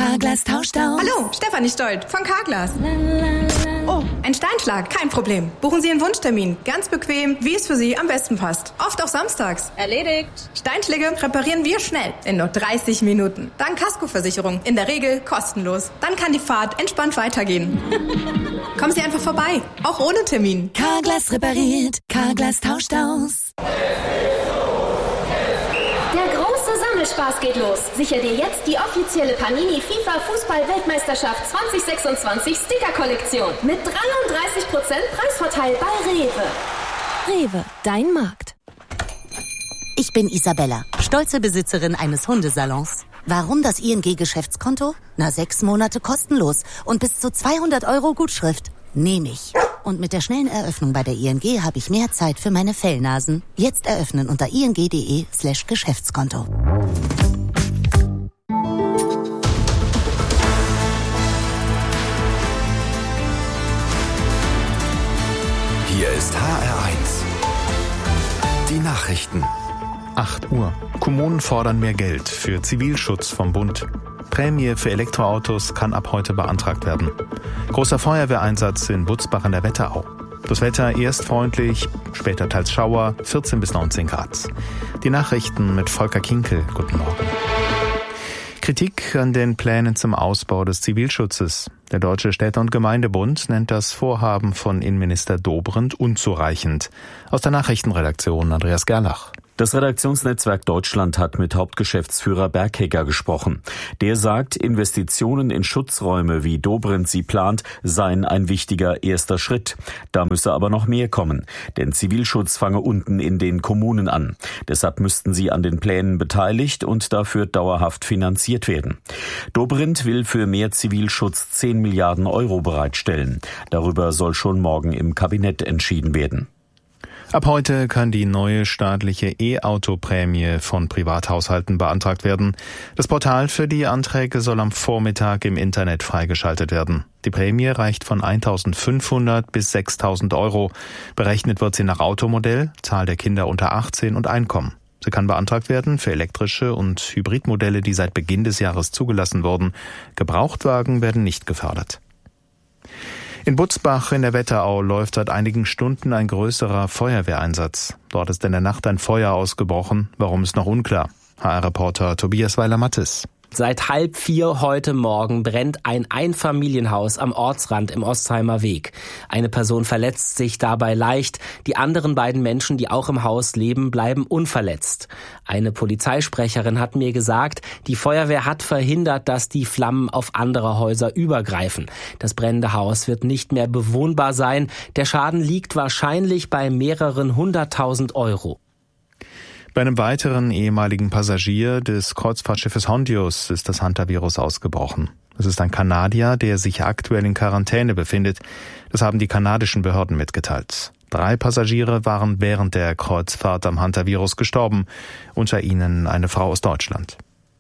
Carglass tauscht aus. Hallo, Stefanie Stolt von Carglass. Oh, ein Steinschlag, kein Problem. Buchen Sie einen Wunschtermin. Ganz bequem, wie es für Sie am besten passt. Oft auch samstags. Erledigt. Steinschläge reparieren wir schnell, in nur 30 Minuten. Dank Kaskoversicherung, in der Regel kostenlos. Dann kann die Fahrt entspannt weitergehen. Kommen Sie einfach vorbei, auch ohne Termin. Carglass repariert, Carglass tauscht aus. Der große Sammelspaß geht los. Sichere dir jetzt die offizielle Panini FIFA Fußball-Weltmeisterschaft 2026 Sticker-Kollektion mit 33% Preisvorteil bei Rewe. Rewe, dein Markt. Ich bin Isabella, stolze Besitzerin eines Hundesalons. Warum das ING-Geschäftskonto? 6 Monate kostenlos und bis zu 200 € Gutschrift. Nehme ich. Und mit der schnellen Eröffnung bei der ING habe ich mehr Zeit für meine Fellnasen. Jetzt eröffnen unter ing.de/Geschäftskonto. Hier ist HR1. Die Nachrichten. 8 Uhr. Kommunen fordern mehr Geld für Zivilschutz vom Bund. Prämie für Elektroautos kann ab heute beantragt werden. Großer Feuerwehreinsatz in Butzbach an der Wetterau. Das Wetter erst freundlich, später teils Schauer, 14 bis 19 Grad. Die Nachrichten mit Volker Kinkel. Guten Morgen. Kritik an den Plänen zum Ausbau des Zivilschutzes. Der Deutsche Städte- und Gemeindebund nennt das Vorhaben von Innenminister Dobrindt unzureichend. Aus der Nachrichtenredaktion Andreas Gerlach. Das Redaktionsnetzwerk Deutschland hat mit Hauptgeschäftsführer Bergheger gesprochen. Der sagt, Investitionen in Schutzräume, wie Dobrindt sie plant, seien ein wichtiger erster Schritt. Da müsse aber noch mehr kommen, denn Zivilschutz fange unten in den Kommunen an. Deshalb müssten sie an den Plänen beteiligt und dafür dauerhaft finanziert werden. Dobrindt will für mehr Zivilschutz 10 Milliarden € bereitstellen. Darüber soll schon morgen im Kabinett entschieden werden. Ab heute kann die neue staatliche E-Auto-Prämie von Privathaushalten beantragt werden. Das Portal für die Anträge soll am Vormittag im Internet freigeschaltet werden. Die Prämie reicht von 1.500 bis 6.000 €. Berechnet wird sie nach Automodell, Zahl der Kinder unter 18 und Einkommen. Sie kann beantragt werden für elektrische und Hybridmodelle, die seit Beginn des Jahres zugelassen wurden. Gebrauchtwagen werden nicht gefördert. In Butzbach in der Wetterau läuft seit einigen Stunden ein größerer Feuerwehreinsatz. Dort ist in der Nacht ein Feuer ausgebrochen. Warum ist noch unklar. HR-Reporter Tobias Weiler-Mattes. Seit 3:30 heute Morgen brennt ein Einfamilienhaus am Ortsrand im Ostheimer Weg. Eine Person verletzt sich dabei leicht. Die anderen beiden Menschen, die auch im Haus leben, bleiben unverletzt. Eine Polizeisprecherin hat mir gesagt, die Feuerwehr hat verhindert, dass die Flammen auf andere Häuser übergreifen. Das brennende Haus wird nicht mehr bewohnbar sein. Der Schaden liegt wahrscheinlich bei mehreren 100.000 €. Bei einem weiteren ehemaligen Passagier des Kreuzfahrtschiffes Hondius ist das Hantavirus ausgebrochen. Es ist ein Kanadier, der sich aktuell in Quarantäne befindet. Das haben die kanadischen Behörden mitgeteilt. 3 Passagiere waren während der Kreuzfahrt am Hantavirus gestorben, unter ihnen eine Frau aus Deutschland.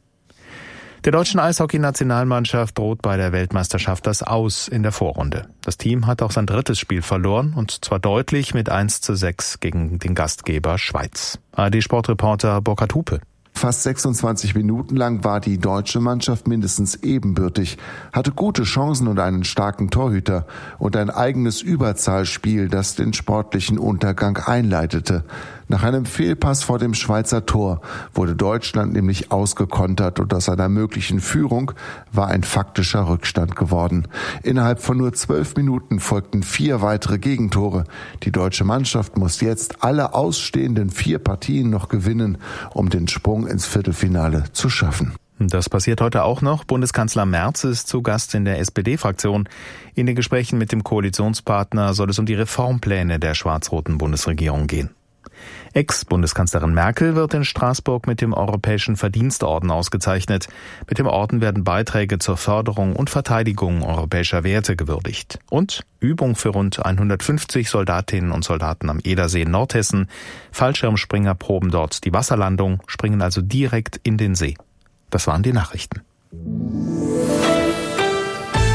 Der deutschen Eishockey-Nationalmannschaft droht bei der Weltmeisterschaft das Aus in der Vorrunde. Das Team hat auch sein 3. Spiel verloren, und zwar deutlich mit 1:6 gegen den Gastgeber Schweiz. ARD-Sportreporter Burkhard Hupe. Fast 26 Minuten lang war die deutsche Mannschaft mindestens ebenbürtig, hatte gute Chancen und einen starken Torhüter und ein eigenes Überzahlspiel, das den sportlichen Untergang einleitete. Nach einem Fehlpass vor dem Schweizer Tor wurde Deutschland nämlich ausgekontert und aus einer möglichen Führung war ein faktischer Rückstand geworden. Innerhalb von nur 12 Minuten folgten 4 weitere Gegentore. Die deutsche Mannschaft muss jetzt alle ausstehenden 4 Partien noch gewinnen, um den Sprung ins Viertelfinale zu schaffen. Das passiert heute auch noch. Bundeskanzler Merz ist zu Gast in der SPD-Fraktion. In den Gesprächen mit dem Koalitionspartner soll es um die Reformpläne der schwarz-roten Bundesregierung gehen. Ex-Bundeskanzlerin Merkel wird in Straßburg mit dem Europäischen Verdienstorden ausgezeichnet. Mit dem Orden werden Beiträge zur Förderung und Verteidigung europäischer Werte gewürdigt. Und Übung für rund 150 Soldatinnen und Soldaten am Edersee in Nordhessen. Fallschirmspringer proben dort die Wasserlandung, springen also direkt in den See. Das waren die Nachrichten.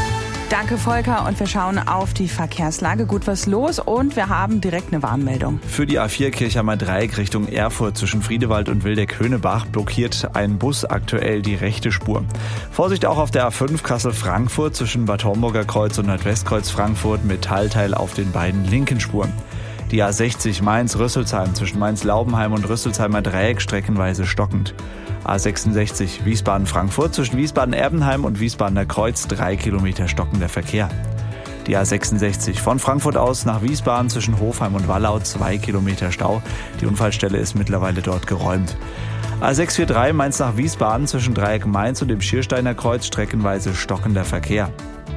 Danke, Volker. Und wir schauen auf die Verkehrslage. Gut was los und wir haben direkt eine Warnmeldung. Für die A4 Kirchheimer Dreieck Richtung Erfurt zwischen Friedewald und Wildeck-Höhnebach blockiert ein Bus aktuell die rechte Spur. Vorsicht auch auf der A5 Kassel-Frankfurt zwischen Bad Homburger Kreuz und Nordwestkreuz Frankfurt mit Teilteil auf den beiden linken Spuren. Die A60 Mainz-Rüsselsheim zwischen Mainz-Laubenheim und Rüsselsheimer Dreieck streckenweise stockend. A66 Wiesbaden-Frankfurt zwischen Wiesbaden-Erbenheim und Wiesbadener Kreuz 3 Kilometer stockender Verkehr. Die A66 von Frankfurt aus nach Wiesbaden zwischen Hofheim und Wallau 2 Kilometer Stau. Die Unfallstelle ist mittlerweile dort geräumt. A643 Mainz nach Wiesbaden zwischen Dreieck Mainz und dem Schiersteiner Kreuz streckenweise stockender Verkehr.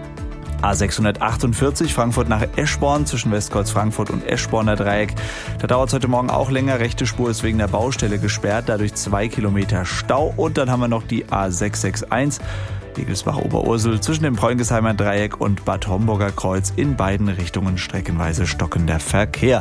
A648 Frankfurt nach Eschborn zwischen Westkreuz Frankfurt und Eschborner Dreieck. Da dauert es heute Morgen auch länger. Rechte Spur ist wegen der Baustelle gesperrt, dadurch 2 Kilometer Stau. Und dann haben wir noch die A661 Egelsbach-Oberursel zwischen dem Preungesheimer Dreieck und Bad Homburger Kreuz in beiden Richtungen streckenweise stockender Verkehr.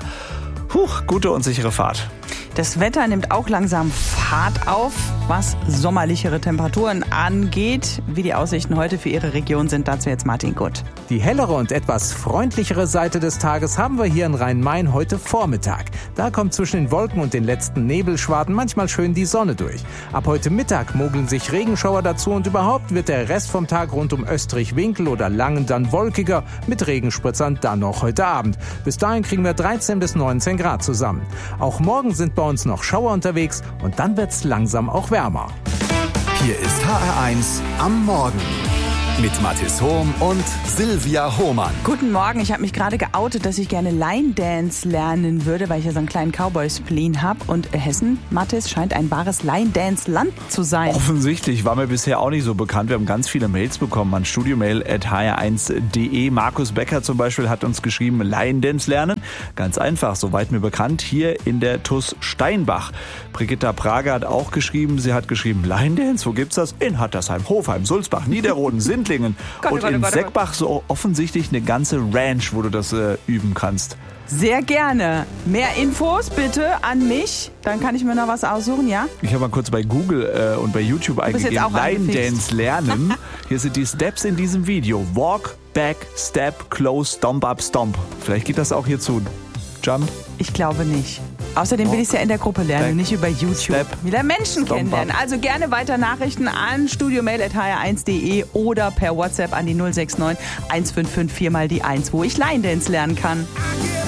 Gute und sichere Fahrt. Das Wetter nimmt auch langsam Fahrt auf, was sommerlichere Temperaturen angeht. Wie die Aussichten heute für Ihre Region sind, dazu jetzt Martin Gutt. Die hellere und etwas freundlichere Seite des Tages haben wir hier in Rhein-Main heute Vormittag. Da kommt zwischen den Wolken und den letzten Nebelschwaden manchmal schön die Sonne durch. Ab heute Mittag mogeln sich Regenschauer dazu und überhaupt wird der Rest vom Tag rund um Österreich-Winkel oder Langen dann wolkiger, mit Regenspritzern dann noch heute Abend. Bis dahin kriegen wir 13 bis 19 Grad zusammen. Auch morgen sind bei uns noch Schauer unterwegs und dann wird's langsam auch wärmer. Hier ist HR1 am Morgen mit Mathis Hohm und Silvia Hohmann. Guten Morgen, ich habe mich gerade geoutet, dass ich gerne Line Dance lernen würde, weil ich ja so einen kleinen Cowboy-Spleen habe. Und Hessen, Mathis, scheint ein wahres Line Dance Land zu sein. Offensichtlich, war mir bisher auch nicht so bekannt. Wir haben ganz viele Mails bekommen an studiomail@hr1.de. Markus Becker zum Beispiel hat uns geschrieben, Line Dance lernen. Ganz einfach, soweit mir bekannt, hier in der TUS Steinbach. Brigitta Prager hat auch geschrieben, sie hat geschrieben, Line Dance, wo gibt's das? In Hattersheim, Hofheim, Sulzbach, Niederroden, Sindlingen und in Seckbach so offensichtlich eine ganze Ranch, wo du das üben kannst. Sehr gerne. Mehr Infos bitte an mich, dann kann ich mir noch was aussuchen, ja? Ich habe mal kurz bei Google und bei YouTube eingegeben, Line Dance lernen. Hier sind die Steps in diesem Video. Walk, Back, Step, Close, Stomp up, Stomp. Vielleicht geht das auch hier zu Jump? Ich glaube nicht. Außerdem will ich es ja in der Gruppe lernen, nicht über YouTube. Wieder Menschen kennenlernen. Also gerne weiter Nachrichten an studiomail@hr1.de oder per WhatsApp an die 069 155 4 mal die 1, wo ich Line Dance lernen kann.